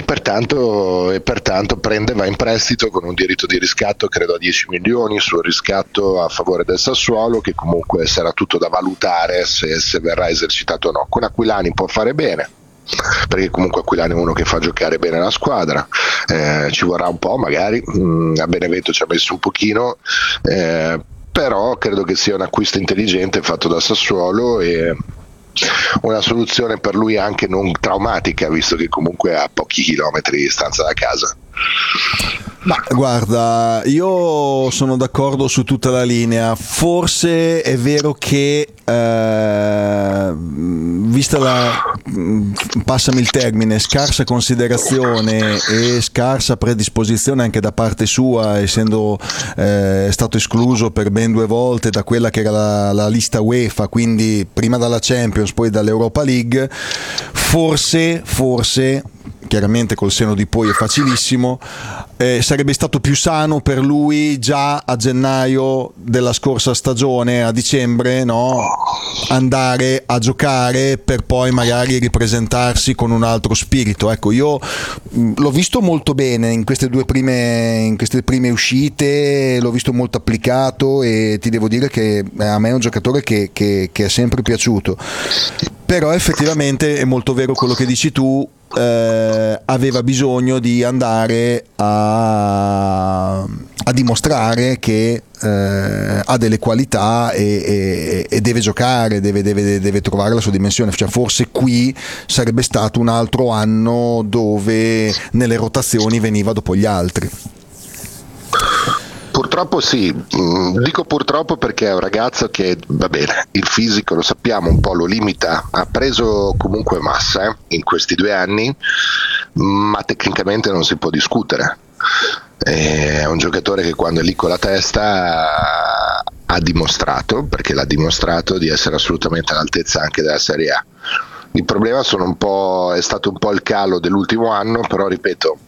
pertanto va in prestito con un diritto di riscatto, credo a 10 milioni sul riscatto a favore del Sassuolo, che comunque sarà tutto da valutare se verrà esercitato o no. Con Aquilani può fare bene, perché comunque Aquilani è uno che fa giocare bene la squadra, ci vorrà un po' magari, a Benevento ci ha messo un pochino, però credo che sia un acquisto intelligente fatto da Sassuolo e una soluzione per lui anche non traumatica, visto che comunque ha pochi chilometri di distanza da casa. Ma guarda, io sono d'accordo su tutta la linea. Forse è vero che vista la, passami il termine, scarsa considerazione e scarsa predisposizione anche da parte sua, essendo stato escluso per ben 2 volte da quella che era la lista UEFA, quindi prima dalla Champions poi dall'Europa League, forse chiaramente col seno di poi è facilissimo, sarebbe stato più sano per lui già a gennaio della scorsa stagione, a dicembre, no? Andare a giocare per poi magari ripresentarsi con un altro spirito. Ecco, io l'ho visto molto bene in queste prime uscite, l'ho visto molto applicato e ti devo dire che a me è un giocatore che è sempre piaciuto. Però effettivamente è molto vero quello che dici tu, aveva bisogno di andare a dimostrare che ha delle qualità e deve giocare, deve trovare la sua dimensione. Cioè, forse qui sarebbe stato un altro anno dove nelle rotazioni veniva dopo gli altri. Purtroppo sì, dico purtroppo perché è un ragazzo che, va bene, il fisico lo sappiamo un po' lo limita, ha preso comunque massa in questi 2 anni, ma tecnicamente non si può discutere. È un giocatore che quando è lì con la testa ha dimostrato, perché l'ha dimostrato, di essere assolutamente all'altezza anche della Serie A. Il problema è stato un po' il calo dell'ultimo anno, però ripeto,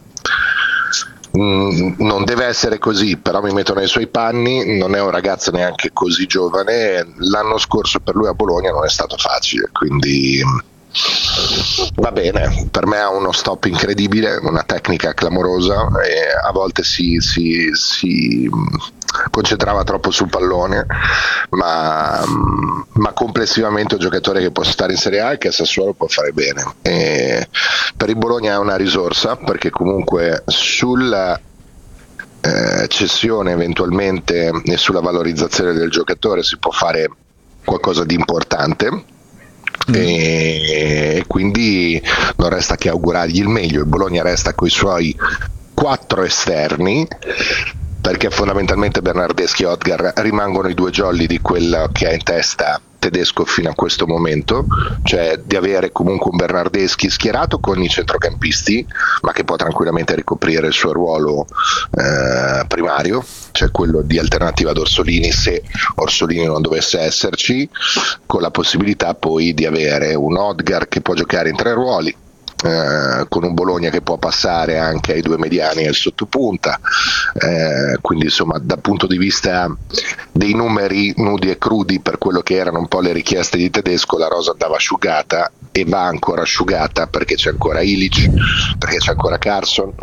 non deve essere così, però mi metto nei suoi panni, non è un ragazzo neanche così giovane, l'anno scorso per lui a Bologna non è stato facile, quindi va bene, per me ha uno stop incredibile, una tecnica clamorosa e a volte si concentrava troppo sul pallone, ma complessivamente è un giocatore che può stare in Serie A e che a Sassuolo può fare bene. E per il Bologna è una risorsa, perché comunque sulla cessione eventualmente e sulla valorizzazione del giocatore si può fare qualcosa di importante. E quindi non resta che augurargli il meglio. Il Bologna resta con i suoi 4 esterni, perché fondamentalmente Bernardeschi e Odgar rimangono i 2 jolly di quello che ha in testa Tedesco fino a questo momento, cioè di avere comunque un Bernardeschi schierato con i centrocampisti, ma che può tranquillamente ricoprire il suo ruolo primario, cioè quello di alternativa ad Orsolini se Orsolini non dovesse esserci, con la possibilità poi di avere un Odgar che può giocare in 3 ruoli, con un Bologna che può passare anche ai 2 mediani e al sottopunta, quindi insomma dal punto di vista dei numeri nudi e crudi, per quello che erano un po' le richieste di Tedesco, la rosa andava asciugata e va ancora asciugata, perché c'è ancora Ilic, perché c'è ancora Carson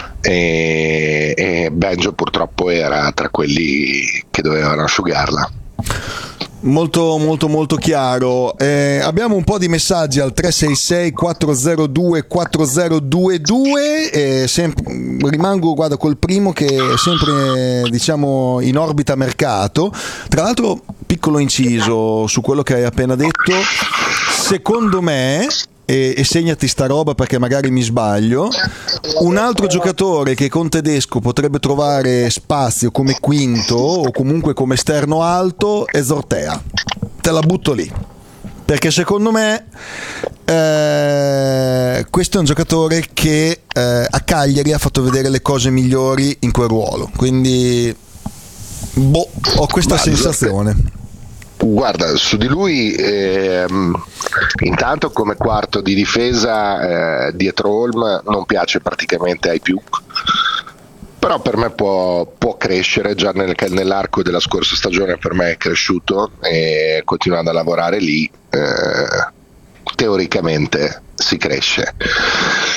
e Benjo purtroppo era tra quelli che dovevano asciugarla. Molto molto molto chiaro. Abbiamo un po' di messaggi al 366 402 4022 rimango guarda col primo, che è sempre diciamo in orbita mercato. Tra l'altro, piccolo inciso su quello che hai appena detto, secondo me, e segnati sta roba perché magari mi sbaglio, un altro giocatore che con Tedesco potrebbe trovare spazio come quinto o comunque come esterno alto è Zortea. Te la butto lì, perché secondo me questo è un giocatore che a Cagliari ha fatto vedere le cose migliori in quel ruolo, quindi ho questa sensazione. Guarda, su di lui intanto come quarto di difesa dietro Holm non piace praticamente ai più, però per me può crescere. Già nell'arco della scorsa stagione per me è cresciuto e continuando a lavorare lì teoricamente si cresce.